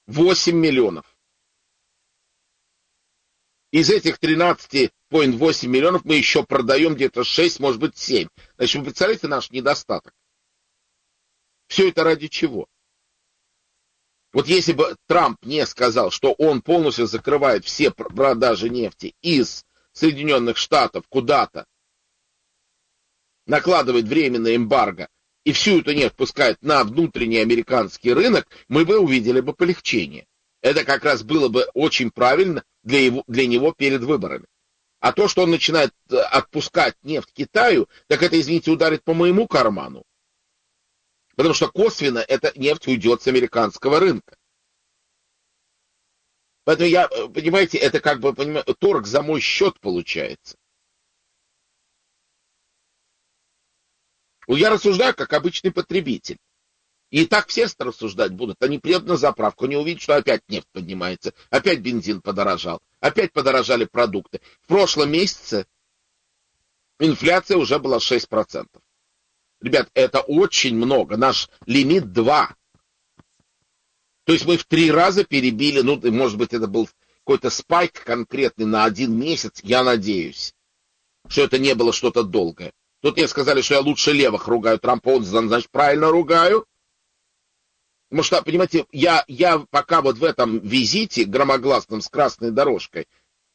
8 миллионов. Из этих 13,8 миллионов мы еще продаем где-то 6, может быть 7. Значит, вы представляете наш недостаток? Все это ради чего? Вот если бы Трамп не сказал, что он полностью закрывает все продажи нефти из Соединенных Штатов куда-то, накладывает временное эмбарго и всю эту нефть пускает на внутренний американский рынок, мы бы увидели бы полегчение. Это как раз было бы очень правильно для него перед выборами. А то, что он начинает отпускать нефть Китаю, так это, извините, ударит по моему карману. Потому что косвенно эта нефть уйдет с американского рынка. Поэтому понимаете, это как бы, торг за мой счет получается. Я рассуждаю как обычный потребитель. И так все рассуждать будут. Они приедут на заправку, они увидят, что опять нефть поднимается, опять бензин подорожал, опять подорожали продукты. В прошлом месяце инфляция уже была 6%. Ребят, это очень много. Наш лимит 2. То есть мы в 3 раза перебили, может быть, это был какой-то спайк конкретный на 1 месяц, я надеюсь, что это не было что-то долгое. Тут мне сказали, что я лучше левых ругаю Трампа, он, значит, правильно ругаю. Потому что, понимаете, я пока вот в этом визите громогласном с красной дорожкой,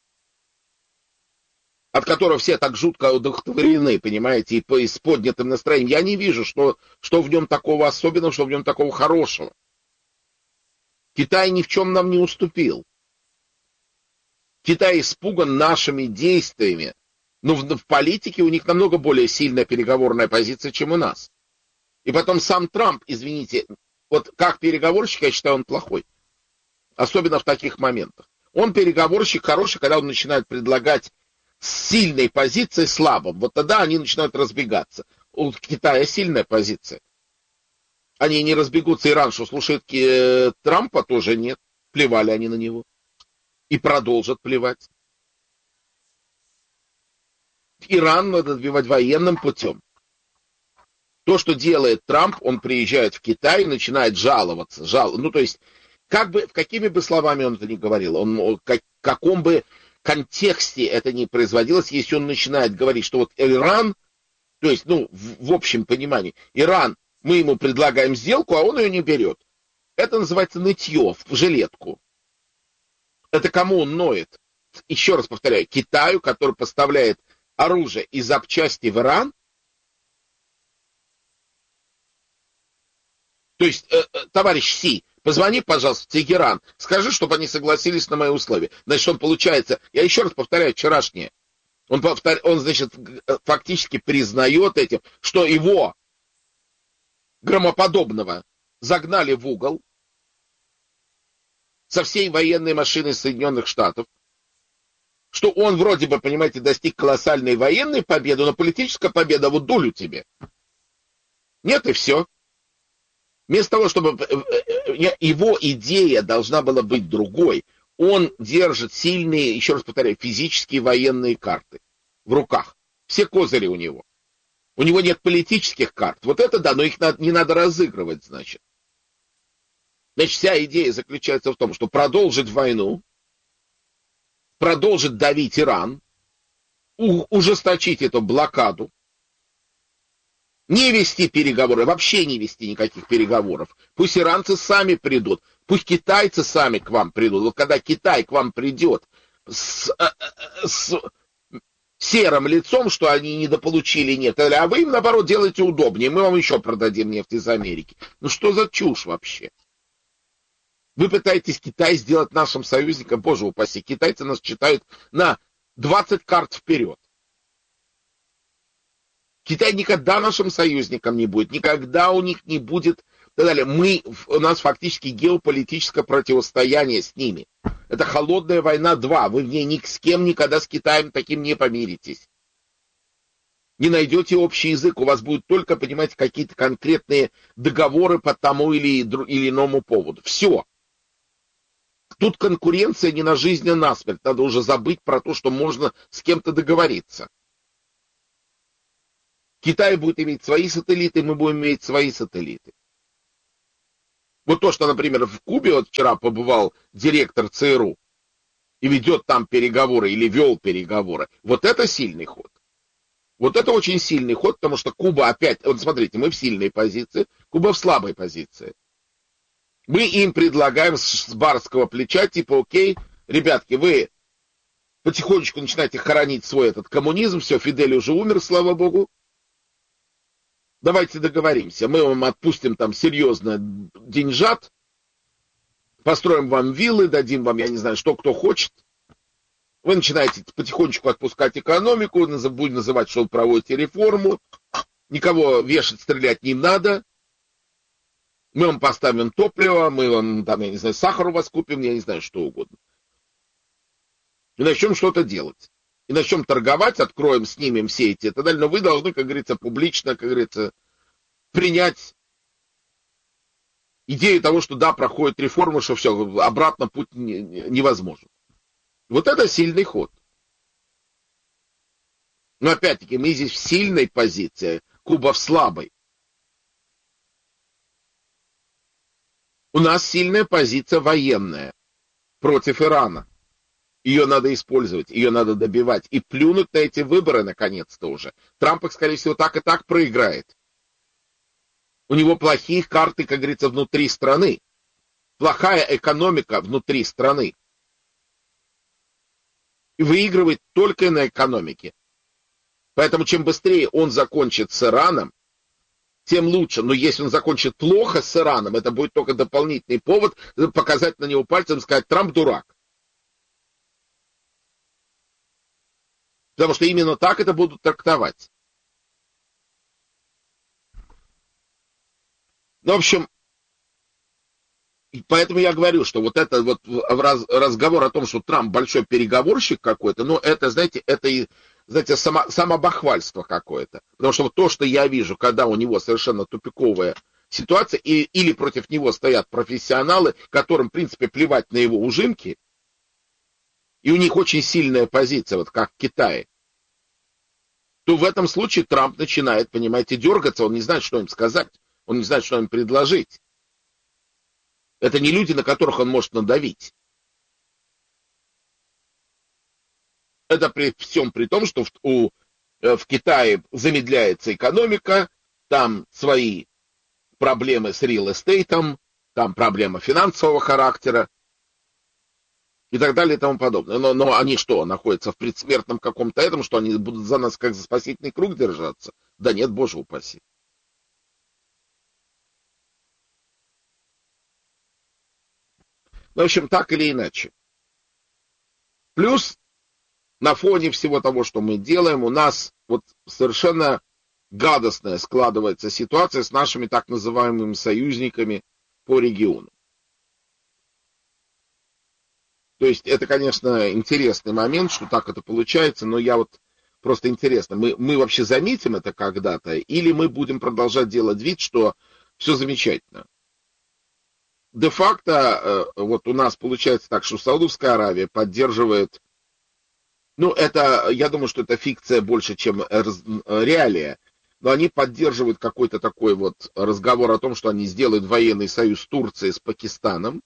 от которого все так жутко удовлетворены, понимаете, и с поднятым настроением, я не вижу, что в нем такого особенного, что в нем такого хорошего. Китай ни в чем нам не уступил. Китай испуган нашими действиями. Но в политике у них намного более сильная переговорная позиция, чем у нас. И потом сам Трамп, извините, вот как переговорщик, я считаю, он плохой. Особенно в таких моментах. Он переговорщик хороший, когда он начинает предлагать с сильной позиции слабым. Вот тогда они начинают разбегаться. У Китая сильная позиция. Они не разбегутся. Иран, что слушает Трампа, тоже нет. Плевали они на него. И продолжат плевать. Иран надо добивать военным путем. То, что делает Трамп, он приезжает в Китай и начинает жаловаться. То есть, какими бы словами он это ни говорил, в каком бы контексте это ни производилось, если он начинает говорить, что вот Иран, то есть, в общем понимании, Иран, мы ему предлагаем сделку, а он ее не берет. Это называется нытье в жилетку. Это кому он ноет? Еще раз повторяю, Китаю, который поставляет оружие и запчасти в Иран. То есть, товарищ Си, позвони, пожалуйста, в Тегеран, скажи, чтобы они согласились на мои условия. Значит, он получается, я еще раз повторяю, вчерашнее. Он, значит, фактически признает этим, что его громоподобного загнали в угол со всей военной машиной Соединенных Штатов, что он вроде бы, понимаете, достиг колоссальной военной победы, но политическая победа вот дулю тебе. Нет, и все. Вместо того, чтобы его идея должна была быть другой, он держит сильные, еще раз повторяю, физические военные карты в руках. Все козыри у него. У него нет политических карт. Вот это да, но их не надо разыгрывать, значит. Значит, вся идея заключается в том, что продолжить войну, продолжить давить Иран, ужесточить эту блокаду, не вести переговоры, вообще не вести никаких переговоров. Пусть иранцы сами придут, пусть китайцы сами к вам придут. Вот когда Китай к вам придет с серым лицом, что они недополучили нефть, а вы им, наоборот, делаете удобнее, мы вам еще продадим нефть из Америки. Ну что за чушь вообще? Вы пытаетесь Китай сделать нашим союзником, боже упаси, китайцы нас читают на 20 карт вперед. Китай никогда нашим союзником не будет, никогда у них не будет, так далее. У нас фактически геополитическое противостояние с ними. Это холодная война 2, вы в ней ни с кем никогда с Китаем таким не помиритесь. Не найдете общий язык, у вас будут только, понимаете, какие-то конкретные договоры по тому или иному поводу. Все. Тут конкуренция не на жизнь, а на смерть. Надо уже забыть про то, что можно с кем-то договориться. Китай будет иметь свои сателлиты, мы будем иметь свои сателлиты. Вот то, что, например, в Кубе вот вчера побывал директор ЦРУ и ведет там переговоры или вел переговоры, вот это сильный ход. Вот это очень сильный ход, потому что Куба опять, вот смотрите, мы в сильной позиции, Куба в слабой позиции. Мы им предлагаем с барского плеча, типа, окей, ребятки, вы потихонечку начинаете хоронить свой этот коммунизм, все, Фидель уже умер, слава богу. Давайте договоримся, мы вам отпустим там серьезно деньжат, построим вам виллы, дадим вам, я не знаю, что кто хочет. Вы начинаете потихонечку отпускать экономику, будем называть, что вы проводите реформу, никого вешать, стрелять не надо. Мы вам поставим топливо, мы вам, там, я не знаю, сахар у вас купим, я не знаю, что угодно. И начнем что-то делать. И начнем торговать, откроем, снимем все эти и так далее. Но вы должны, как говорится, публично, как говорится, принять идею того, что да, проходит реформа, что все, обратно путь невозможен. Вот это сильный ход. Но опять-таки мы здесь в сильной позиции, Куба в слабой. У нас сильная позиция военная против Ирана. Ее надо использовать, ее надо добивать и плюнуть на эти выборы наконец-то уже. Трамп их, скорее всего, так и так проиграет. У него плохие карты, как говорится, внутри страны. Плохая экономика внутри страны. И выигрывает только на экономике. Поэтому чем быстрее он закончит с Ираном, тем лучше. Но если он закончит плохо с Ираном, это будет только дополнительный повод показать на него пальцем и сказать: Трамп дурак. Потому что именно так это будут трактовать. Ну, в общем, поэтому я говорю, что вот это вот разговор о том, что Трамп большой переговорщик какой-то, ну, это, знаете, это и, знаете, самобахвальство какое-то. Потому что вот то, что я вижу, когда у него совершенно тупиковая ситуация, или против него стоят профессионалы, которым, в принципе, плевать на его ужимки, и у них очень сильная позиция, вот как в Китае, то в этом случае Трамп начинает, понимаете, дергаться, он не знает, что им сказать, он не знает, что им предложить. Это не люди, на которых он может надавить. Это при всем при том, что в Китае замедляется экономика, там свои проблемы с реал-эстейтом, там проблема финансового характера и так далее и тому подобное. Но они что, находятся в предсмертном каком-то этом, что они будут за нас как за спасительный круг держаться? Да нет, боже упаси. В общем, так или иначе. Плюс, на фоне всего того, что мы делаем, у нас вот совершенно гадостная складывается ситуация с нашими так называемыми союзниками по региону. То есть это, конечно, интересный момент, что так это получается, но я вот просто интересно, мы вообще заметим это когда-то, или мы будем продолжать делать вид, что все замечательно? Де-факто, вот у нас получается так, что Саудовская Аравия поддерживает, ну, это, я думаю, что это фикция больше, чем реалия, но они поддерживают какой-то такой вот разговор о том, что они сделают военный союз Турции с Пакистаном,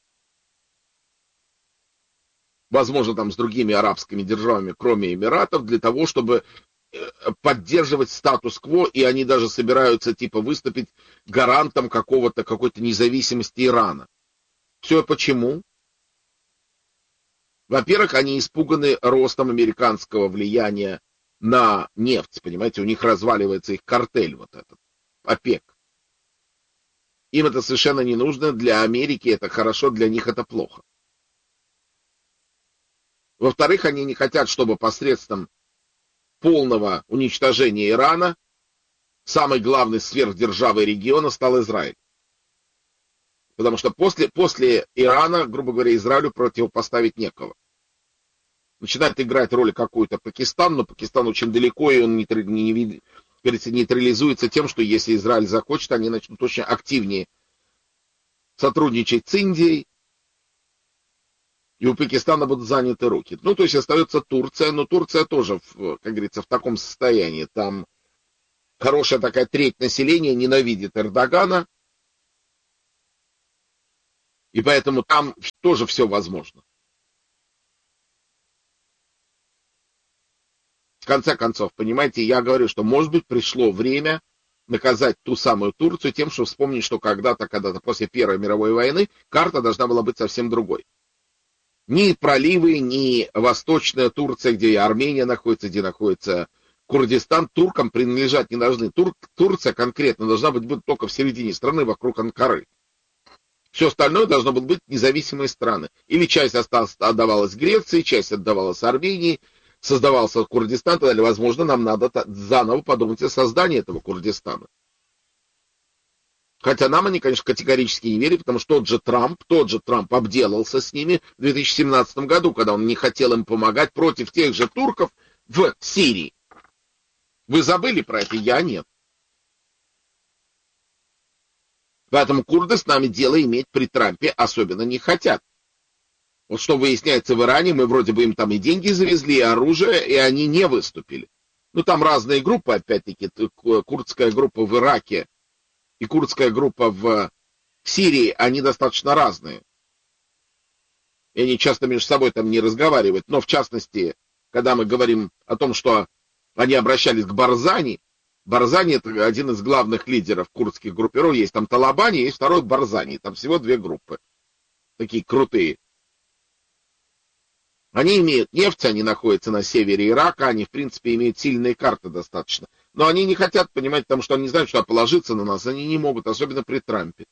возможно, там с другими арабскими державами, кроме Эмиратов, для того, чтобы поддерживать статус-кво, и они даже собираются типа выступить гарантом какой-то независимости Ирана. Все почему? Во-первых, они испуганы ростом американского влияния на нефть, понимаете, у них разваливается их картель вот этот, ОПЕК. Им это совершенно не нужно, для Америки это хорошо, для них это плохо. Во-вторых, они не хотят, чтобы посредством полного уничтожения Ирана самой главной сверхдержавой региона стал Израиль. Потому что после Ирана, грубо говоря, Израилю противопоставить некого. Начинает играть роль какую-то Пакистан, но Пакистан очень далеко, и он нейтрализуется тем, что если Израиль захочет, они начнут очень активнее сотрудничать с Индией, и у Пакистана будут заняты руки. Ну, то есть остается Турция, но Турция тоже, как говорится, в таком состоянии. Там хорошая такая треть населения ненавидит Эрдогана. И поэтому там тоже все возможно. В конце концов, понимаете, я говорю, что, может быть, пришло время наказать ту самую Турцию тем, что вспомнить, что когда-то после Первой мировой войны карта должна была быть совсем другой. Ни проливы, ни Восточная Турция, где Армения находится, где находится Курдистан, туркам принадлежать не должны. Турция конкретно должна быть только в середине страны, вокруг Анкары. Все остальное должно было быть независимые страны. Или часть отдавалась Греции, часть отдавалась Армении, создавался Курдистан, тогда, возможно, нам надо заново подумать о создании этого Курдистана. Хотя нам они, конечно, категорически не верят, потому что тот же Трамп обделался с ними в 2017 году, когда он не хотел им помогать против тех же турков в Сирии. Вы забыли про это? Я нет. Поэтому курды с нами дело иметь при Трампе особенно не хотят. Вот что выясняется в Иране, мы вроде бы им там и деньги завезли, и оружие, и они не выступили. Ну, там разные группы, опять-таки, курдская группа в Ираке и курдская группа в Сирии, они достаточно разные. И они часто между собой там не разговаривают. Но, в частности, когда мы говорим о том, что они обращались к Барзани, Барзани — это один из главных лидеров курдских группировок. Есть там Талабани, есть второй Барзани. Там всего две группы. Такие крутые. Они имеют нефть, они находятся на севере Ирака, они, в принципе, имеют сильные карты достаточно. Но они не хотят понимать, потому что они не знают, что положиться на нас они не могут, особенно при Трампе.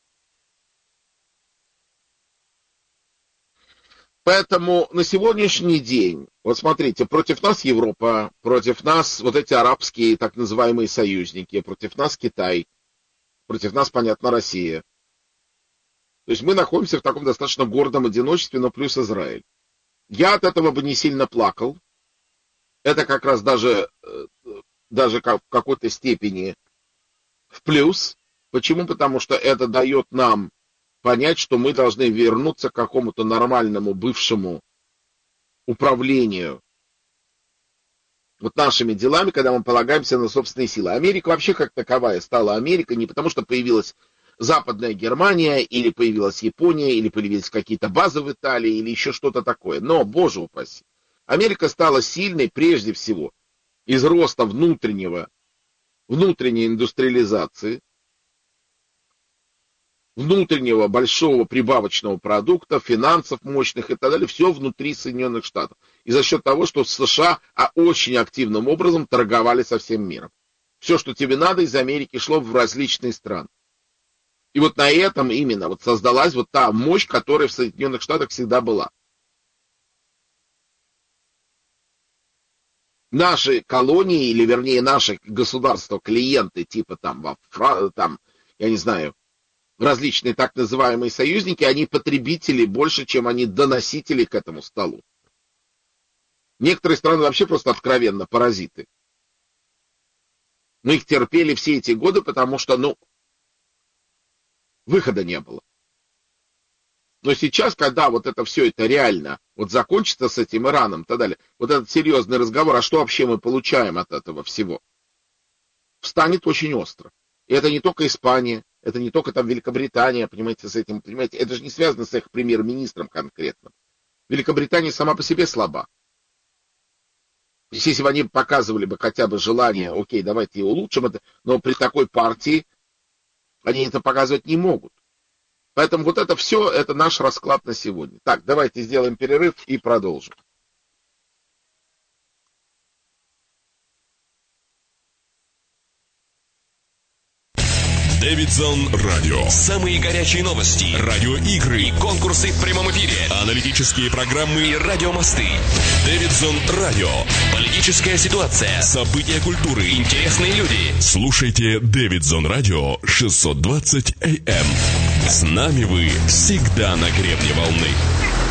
Поэтому на сегодняшний день, вот смотрите, против нас Европа, против нас вот эти арабские так называемые союзники, против нас Китай, против нас, понятно, Россия. То есть мы находимся в таком достаточно гордом одиночестве, но плюс Израиль. Я от этого бы не сильно плакал. Это как раз даже в какой-то степени в плюс. Почему? Потому что это дает нам понять, что мы должны вернуться к какому-то нормальному бывшему управлению вот нашими делами, когда мы полагаемся на собственные силы. Америка вообще как таковая стала Америкой не потому, что появилась Западная Германия, или появилась Япония, или появились какие-то базы в Италии, или еще что-то такое. Но, боже упаси, Америка стала сильной прежде всего из роста внутренней индустриализации, внутреннего большого прибавочного продукта, финансов мощных и так далее, все внутри Соединенных Штатов. И за счет того, что США очень активным образом торговали со всем миром. Все, что тебе надо, из Америки шло в различные страны. И вот на этом именно вот создалась вот та мощь, которая в Соединенных Штатах всегда была. Наши колонии, или вернее наши государства, клиенты, типа там, я не знаю, различные так называемые союзники, они потребители больше, чем они доносители к этому столу. Некоторые страны вообще просто откровенно паразиты. Мы их терпели все эти годы, потому что, выхода не было. Но сейчас, когда вот это все это реально вот закончится с этим Ираном и так далее, вот этот серьезный разговор, а что вообще мы получаем от этого всего, встанет очень остро. И это не только Испания, это не только там Великобритания, понимаете, с этим, понимаете, это же не связано с их премьер-министром конкретно. Великобритания сама по себе слаба. Если бы они показывали бы хотя бы желание, окей, давайте улучшим это, но при такой партии они это показывать не могут. Поэтому вот это все, это наш расклад на сегодня. Так, давайте сделаем перерыв и продолжим. Дэвидсон Радио. Самые горячие новости, радиоигры и конкурсы в прямом эфире, аналитические программы и радиомосты. Дэвидсон Радио. Политическая ситуация, события культуры, интересные люди. Слушайте Дэвидсон Радио 620 AM. С нами вы всегда на гребне волны.